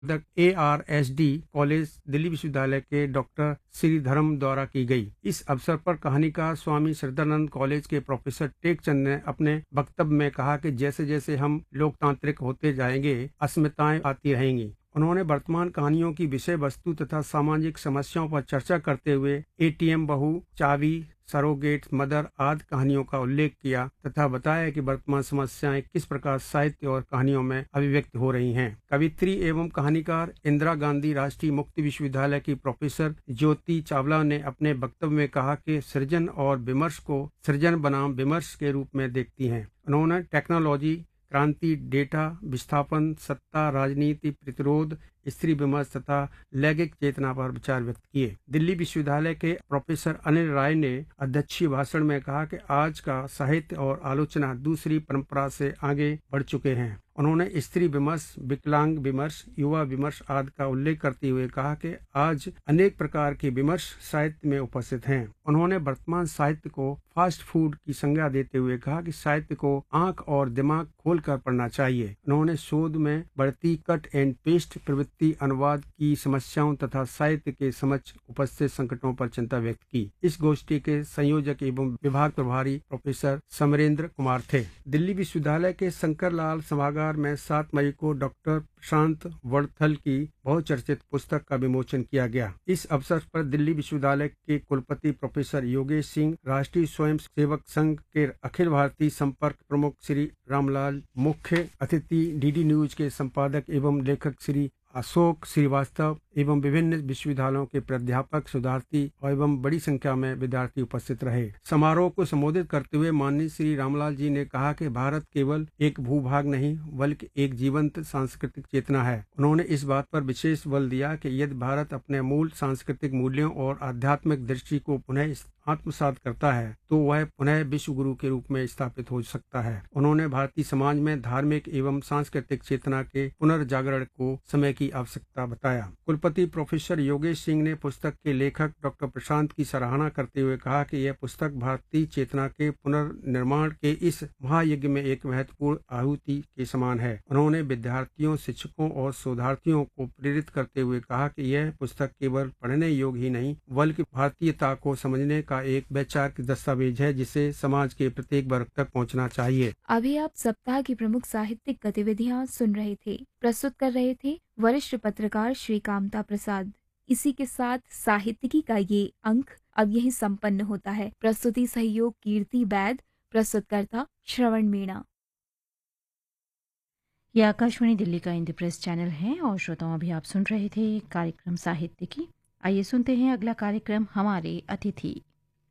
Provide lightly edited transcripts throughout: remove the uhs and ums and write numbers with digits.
ARSD college Delhi विश्वविद्यालय के doctor Shridharam द्वारा की गई। इस अवसर पर कहानीकार स्वामी श्रद्धानंद कॉलेज के प्रोफेसर टेकचंद ने अपने वक्तव्य में कहा कि जैसे जैसे हम लोकतांत्रिक होते जाएंगे, अस्मिताएं आती रहेंगी। उन्होंने वर्तमान कहानियों की विषय वस्तु तथा सामाजिक समस्याओं पर चर्चा करते हुए एटीएम बहू, चावी, सरोगेट मदर आदि कहानियों का उल्लेख किया तथा बताया कि वर्तमान समस्याएं किस प्रकार साहित्य और कहानियों में अभिव्यक्त हो रही हैं। कवित्री एवं कहानीकार इंदिरा गांधी राष्ट्रीय मुक्त विश्वविद्यालय की प्रोफेसर ज्योति चावला ने अपने वक्तव्य में कहा कि सृजन और विमर्श को सृजन बनाम विमर्श के रूप में देखती हैं। उन्होंने टेक्नोलॉजी, क्रांति, डेटा विस्थापन, सत्ता, राजनीति, प्रतिरोध, स्त्री विमर्श तथा लैंगिक चेतना पर विचार व्यक्त किए। दिल्ली विश्वविद्यालय के प्रोफेसर अनिल राय ने अध्यक्षीय भाषण में कहा कि आज का साहित्य और आलोचना दूसरी परंपरा से आगे बढ़ चुके हैं। उन्होंने स्त्री विमर्श, विकलांग विमर्श, युवा विमर्श आदि का उल्लेख करते हुए कहा कि आज अनेक प्रकार के विमर्श साहित्य में उपस्थित हैं। उन्होंने वर्तमान साहित्य को फास्ट फूड की संज्ञा देते हुए कहा कि साहित्य को आंख और दिमाग खोलकर पढ़ना चाहिए। उन्होंने शोध में बढ़ती कट एंड पेस्ट प्रवृत्ति, अनुवाद की समस्याओं तथा साहित्य के समक्ष उपस्थित संकटों पर चिंता व्यक्त की। इस गोष्ठी के संयोजक एवं विभाग प्रभारी प्रोफेसर समरेंद्र कुमार थे। दिल्ली विश्वविद्यालय के शंकरलाल सभागार में 7 मई को डॉक्टर प्रशांत वर्थल की बहुचर्चित पुस्तक का विमोचन किया गया। इस अवसर पर दिल्ली विश्वविद्यालय के कुलपति प्रोफेसर योगेश सिंह, राष्ट्रीय स्वयं सेवक संघ के अखिल भारतीय संपर्क प्रमुख श्री रामलाल, मुख्य अतिथि डीडी न्यूज के संपादक एवं लेखक श्री अशोक श्रीवास्तव एवं विभिन्न विश्वविद्यालयों के प्राध्यापक, शोधार्थी एवं बड़ी संख्या में विद्यार्थी उपस्थित रहे। समारोह को संबोधित करते हुए माननीय श्री रामलाल जी ने कहा कि भारत केवल एक भूभाग नहीं बल्कि एक जीवंत सांस्कृतिक चेतना है। उन्होंने इस बात पर विशेष बल दिया कि यदि भारत अपने मूल सांस्कृतिक मूल्यों और आध्यात्मिक दृष्टि को पुनः आत्मसात करता है तो वह पुनः विश्व गुरु के रूप में स्थापित हो सकता है। उन्होंने भारतीय समाज में धार्मिक एवं सांस्कृतिक चेतना के पुनर्जागरण को समय की आवश्यकता बताया। कुलपति प्रोफेसर योगेश सिंह ने पुस्तक के लेखक डॉक्टर प्रशांत की सराहना करते हुए कहा कि यह पुस्तक भारतीय चेतना के पुनर्निर्माण के इस महायज्ञ में एक महत्वपूर्ण आहुति के समान है। उन्होंने विद्यार्थियों, शिक्षकों और शोधार्थियों को प्रेरित करते हुए कहा कि यह पुस्तक केवल पढ़ने योग्य ही नहीं बल्कि भारतीयता को समझने का एक वैचारिक दस्तावेज है जिसे समाज के प्रत्येक वर्ग तक पहुंचना चाहिए। अभी आप सप्ताह की प्रमुख साहित्यिक गतिविधियां सुन रहे थे। प्रस्तुत कर रहे थे वरिष्ठ पत्रकार श्री कामता प्रसाद। इसी के साथ साहित्यिकी का ये अंक अब यही संपन्न होता है। प्रस्तुति सहयोग कीर्ति बैद, प्रस्तुतकर्ता श्रवण मीणा। यह आकाशवाणी दिल्ली का इंद्रप्रेस चैनल है और श्रोताओं अभी आप सुन रहे थे कार्यक्रम साहित्यिकी। आइए सुनते हैं अगला कार्यक्रम, हमारे अतिथि।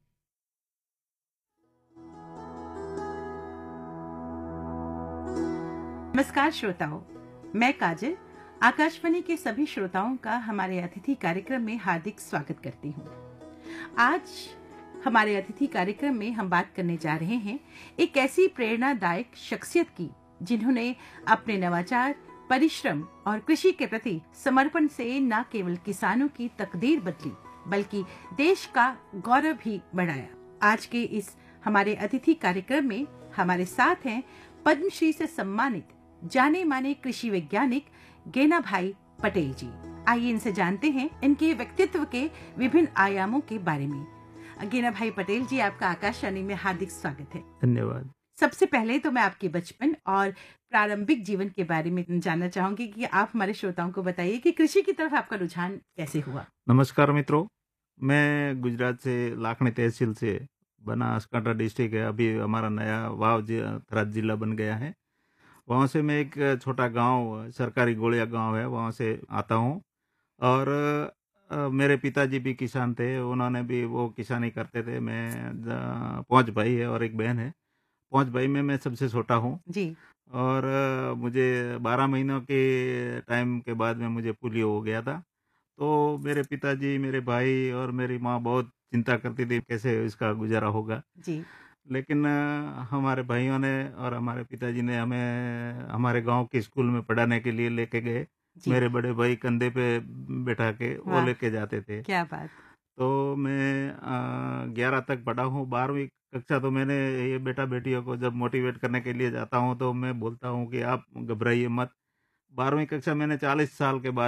नमस्कार श्रोताओं, मैं काजल आकाशवाणी के सभी श्रोताओं का हमारे अतिथि कार्यक्रम में हार्दिक स्वागत करती हूँ। आज हमारे अतिथि कार्यक्रम में हम बात करने जा रहे हैं एक ऐसी प्रेरणादायक शख्सियत की जिन्होंने अपने नवाचार, परिश्रम और कृषि के प्रति समर्पण से न केवल किसानों की तकदीर बदली बल्कि देश का गौरव भी बढ़ाया। आज के इस हमारे अतिथि कार्यक्रम में हमारे साथ हैं पद्मश्री से सम्मानित जाने माने कृषि वैज्ञानिक गेना भाई पटेल जी। आइए इनसे जानते हैं इनके व्यक्तित्व के विभिन्न आयामों के बारे में। गेना भाई पटेल जी, आपका आकाशवाणी में हार्दिक स्वागत है। धन्यवाद। सबसे पहले तो मैं आपके बचपन और प्रारंभिक जीवन के बारे में जानना चाहूंगी कि आप हमारे श्रोताओं को बताइए कि कृषि की तरफ आपका रुझान कैसे हुआ। नमस्कार मित्रों, मैं गुजरात से लाखनी तहसील से बनासकांठा डिस्ट्रिक्ट है, अभी हमारा नया वाव थराद जिला बन गया है। वहाँ से मैं एक छोटा गांव सरकारी गोलिया गांव है, वहाँ से आता हूँ। और मेरे पिताजी भी किसान थे, उन्होंने भी वो किसानी करते थे। मैं 5 भाई है और एक बहन है। 5 भाई में मैं सबसे छोटा हूँ जी। और मुझे 12 महीनों के टाइम के बाद में मुझे पोलियो हो गया था। तो मेरे पिताजी, मेरे भाई और मेरी माँ बहुत चिंता करती थी कैसे इसका गुजारा होगा जी। लेकिन हमारे भाइयों ने और हमारे पिताजी ने हमें हमारे गांव के स्कूल में पढ़ाने के लिए लेके गए। मेरे बड़े भाई कंधे पे बैठा के वो लेके जाते थे। क्या बात। तो मैं 11 तक पढ़ा हूँ। 12वीं कक्षा तो मैंने ये बेटा बेटियों को जब मोटिवेट करने के लिए जाता हूँ तो मैं बोलता हूँ कि आप घबराइए मत, 12वीं कक्षा मैंने 40 साल के बाद